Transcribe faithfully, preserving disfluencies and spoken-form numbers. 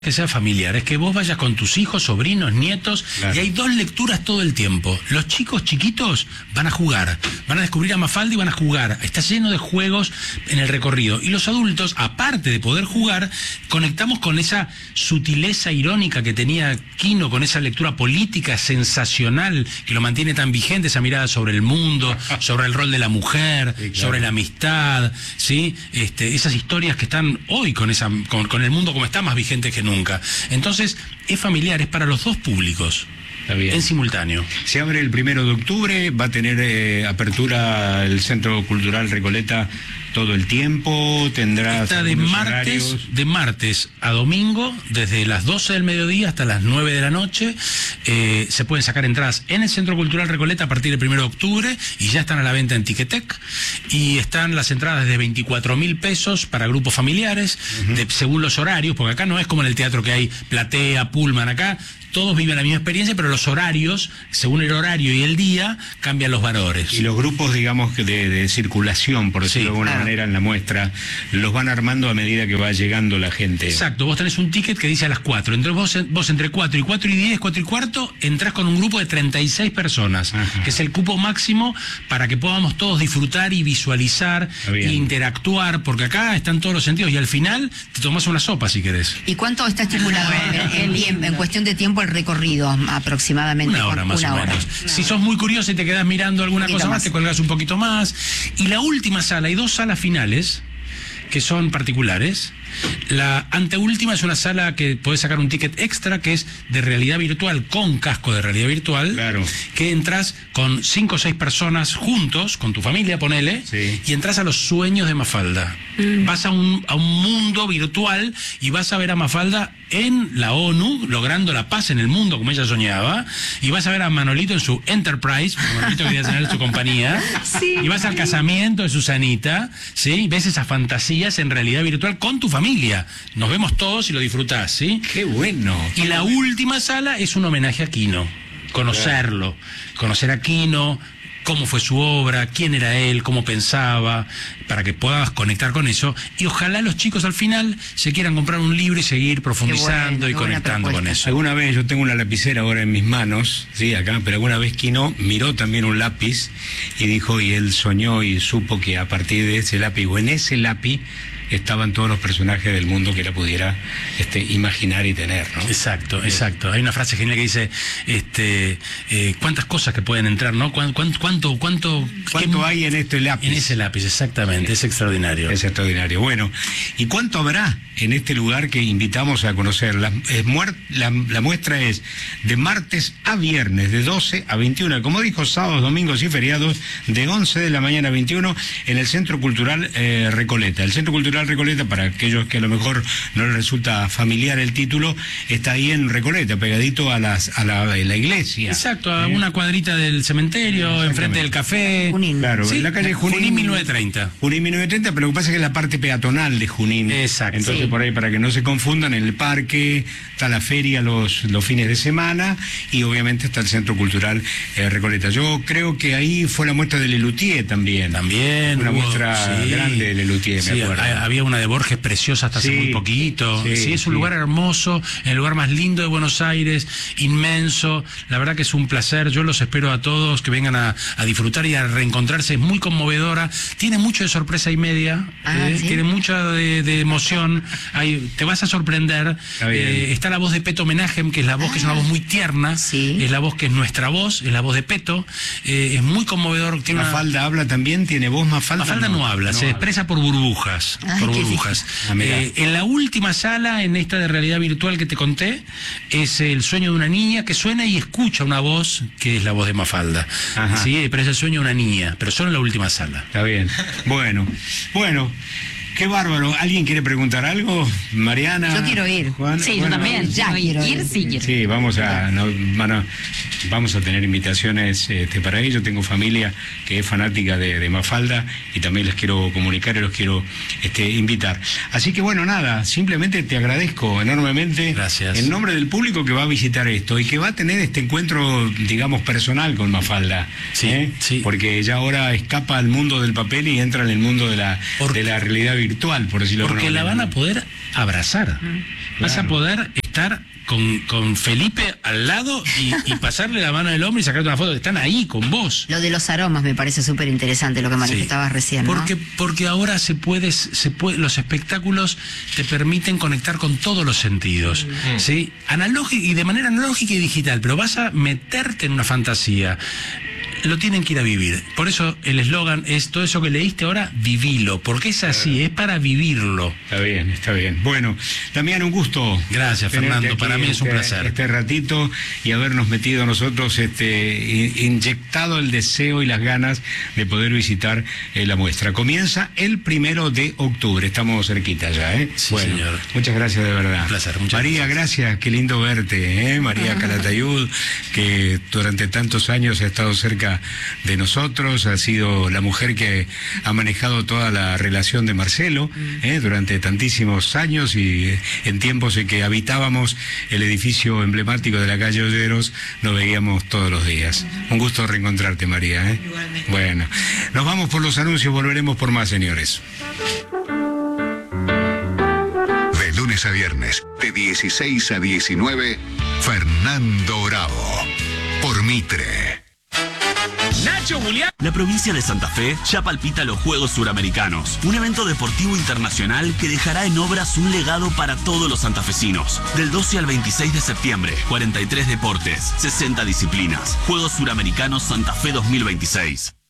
que sea familiar, es que vos vayas con tus hijos, sobrinos, nietos, claro. Y hay dos lecturas todo el tiempo. Los chicos chiquitos van a jugar, van a descubrir a Mafalda y van a jugar. Está lleno de juegos en el recorrido. Y los adultos, aparte de poder jugar, conectamos con esa sutileza irónica que tenía Quino, con esa lectura política sensacional que lo mantiene tan vigente, esa mirada sobre el mundo, sobre el rol de la mujer, sí, claro. Sobre la amistad, ¿sí? Este, esas historias que están hoy con, esa, con, con el mundo como está, más vigente que nunca. Nunca. Entonces, es familiar, es para los dos públicos. Está bien. En simultáneo. Se abre el primero de octubre, va a tener eh, apertura el Centro Cultural Recoleta todo el tiempo, tendrá... Está de martes, horarios. de martes a domingo, desde las doce del mediodía hasta las nueve de la noche. Eh, se pueden sacar entradas en el Centro Cultural Recoleta a partir del primero de octubre y ya están a la venta en Ticketek. Y están las entradas de veinticuatro mil pesos para grupos familiares, uh-huh. de, según los horarios, porque acá no es como en el teatro que hay platea, pullman, acá... Todos viven la misma experiencia, pero los horarios, según el horario y el día, cambian los valores. Y los grupos, digamos, de, de circulación, por decirlo sí, de alguna claro. manera, en la muestra, los van armando a medida que va llegando la gente. Exacto, vos tenés un ticket que dice a las cuatro. Entonces vos, vos entre cuatro y cuatro y diez, cuatro y cuarto, entrás con un grupo de treinta y seis personas, ajá. que es el cupo máximo para que podamos todos disfrutar y visualizar e interactuar, porque acá están todos los sentidos y al final te tomás una sopa si querés. ¿Y cuánto está estimulado en, en, en cuestión de tiempo el recorrido aproximadamente? Una hora más una o hora. menos. No. Si sos muy curioso y te quedás mirando alguna cosa más, más, te colgás un poquito más. Y la última sala, hay dos salas finales que son particulares. La anteúltima es una sala que podés sacar un ticket extra, que es de realidad virtual, con casco de realidad virtual, claro. que entras con cinco o seis personas juntos, con tu familia, ponele, sí. y entras a los sueños de Mafalda. Mm. Vas a un, a un mundo virtual y vas a ver a Mafalda en la ONU, logrando la paz en el mundo como ella soñaba, y vas a ver a Manolito en su Enterprise, porque Manolito quería tener su compañía, sí. y vas al casamiento de Susanita, ¿sí? Ves esas fantasías en realidad virtual con tu familia. Familia. Nos vemos todos y lo disfrutás, ¿sí? ¡Qué bueno! Y la última sala es un homenaje a Quino. Conocerlo. Claro. Conocer a Quino, cómo fue su obra, quién era él, cómo pensaba, para que puedas conectar con eso. Y ojalá los chicos al final se quieran comprar un libro y seguir profundizando bueno, y conectando con eso. Alguna vez, yo tengo una lapicera ahora en mis manos, sí, acá, pero alguna vez Quino miró también un lápiz y dijo, y él soñó y supo que a partir de ese lápiz, o en ese lápiz, estaban todos los personajes del mundo que la pudiera este, imaginar y tener, ¿no? Exacto, exacto. Hay una frase genial que dice, este, eh, cuántas cosas que pueden entrar, ¿no? ¿Cuánto, cuánto, cuánto, ¿Cuánto qué, hay en este lápiz? En ese lápiz, exactamente, sí. Es extraordinario. Es extraordinario. Bueno, ¿y cuánto habrá en este lugar que invitamos a conocer? La, eh, muer, la, la muestra es de martes a viernes, de doce a veintiuna, como dijo, sábados, domingos y feriados, de once de la mañana a veintiuno, en el Centro Cultural eh, Recoleta. El Centro Cultural Recoleta, para aquellos que a lo mejor no les resulta familiar el título, está ahí en Recoleta, pegadito a, las, a, la, a la iglesia. Exacto, a ¿eh? una cuadrita del cementerio, enfrente del café. Junín. Claro, sí, en la calle Junín. Junín mil novecientos treinta. Junín mil novecientos treinta, pero lo que pasa es que es la parte peatonal de Junín. Exacto. Entonces, sí. por ahí, para que no se confundan, en el parque está la feria los, los fines de semana y obviamente está el Centro Cultural eh, Recoleta. Yo creo que ahí fue la muestra de Lelutier también. También. Una hubo, muestra sí. grande de Lelutier, sí, me acuerdo. Había una de Borges preciosa hasta sí, hace muy poquito. Sí, sí es un sí. lugar hermoso, el lugar más lindo de Buenos Aires, inmenso. La verdad que es un placer. Yo los espero a todos que vengan a, a disfrutar y a reencontrarse. Es muy conmovedora. Tiene mucho de sorpresa y media. Ah, eh, ¿sí? Tiene mucha de, de emoción. Hay, te vas a sorprender. Está, eh, está la voz de Peto Menagem, que es la voz ah, que es una voz muy tierna. Sí. Es la voz que es nuestra voz, es la voz de Peto. Eh, es muy conmovedor. Tiene Mafalda una... habla también, tiene voz Mafalda. Mafalda no, no habla, no se habla. expresa por burbujas. Ay, por burbujas. Ah, eh, en la última sala, en esta de realidad virtual que te conté, es el sueño de una niña que suena y escucha una voz que es la voz de Mafalda. Ajá. Sí, pero es el sueño de una niña, pero solo en la última sala. Está bien. Bueno, bueno. Qué bárbaro. ¿Alguien quiere preguntar algo? Mariana. Yo quiero ir. Juan, sí, bueno, yo también. Ya quiero ir. ir sí, quiero. Sí, vamos a, no, bueno, vamos a tener invitaciones este, para ello. Tengo familia que es fanática de, de Mafalda y también les quiero comunicar y los quiero este, invitar. Así que bueno, nada, simplemente te agradezco enormemente. Gracias. En nombre del público que va a visitar esto y que va a tener este encuentro, digamos, personal con Mafalda. Sí, ¿eh? sí. Porque ya ahora escapa al mundo del papel y entra en el mundo de la, de la realidad virtual. virtual, por decirlo de Porque alguna la van manera. a poder abrazar. Vas a poder estar con, con Felipe al lado y, y pasarle la mano del hombre y sacarte una foto. Están ahí con vos. Lo de los aromas me parece súper interesante, lo que manifestabas Sí. recién, ¿no? Porque, porque ahora se puede, se puede, los espectáculos te permiten conectar con todos los sentidos, Mm. ¿sí? Analógico y de manera analógica y digital, pero vas a meterte en una fantasía. Lo tienen que ir a vivir. Por eso el eslogan es: todo eso que leíste ahora, vivilo, porque es así, es para vivirlo. Está bien, está bien. Bueno, Damián, un gusto. Gracias, tenerte Fernando, aquí para mí es un este- placer. Este ratito y habernos metido nosotros, este, in- inyectado el deseo y las ganas de poder visitar eh, la muestra. Comienza el primero de octubre, estamos cerquita ya, ¿eh? Sí, bueno, señor. muchas gracias de verdad. Un placer, muchas María, gracias, qué lindo verte, ¿eh? María Calatayud, que durante tantos años ha estado cerca de nosotros, ha sido la mujer que ha manejado toda la relación de Marcelo ¿eh? durante tantísimos años y eh, en tiempos en que habitábamos el edificio emblemático de la calle Olleros, nos veíamos todos los días. Un gusto reencontrarte, María. ¿eh? Igualmente. Bueno, nos vamos por los anuncios, volveremos por más, señores. De lunes a viernes, de dieciséis a diecinueve, Fernando Bravo, por Mitre. Nacho Julián. La provincia de Santa Fe ya palpita los Juegos Suramericanos, un evento deportivo internacional que dejará en obras un legado para todos los santafesinos. Del doce al veintiséis de septiembre, cuarenta y tres deportes, sesenta disciplinas. Juegos Suramericanos Santa Fe dos mil veintiséis.